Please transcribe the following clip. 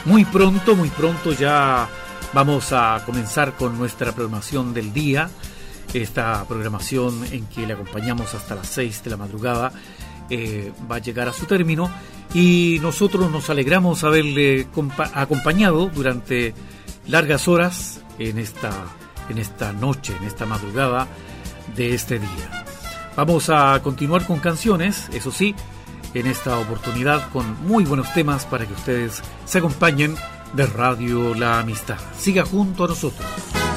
Muy pronto ya vamos a comenzar con nuestra programación del día. Esta programación en que le acompañamos hasta las 6 de la madrugada va a llegar a su término y nosotros nos alegramos haberle acompañado durante largas horas en esta noche, en esta madrugada de este día. Vamos a continuar con canciones, eso sí, en esta oportunidad con muy buenos temas para que ustedes se acompañen de Radio La Amistad. Siga junto a nosotros.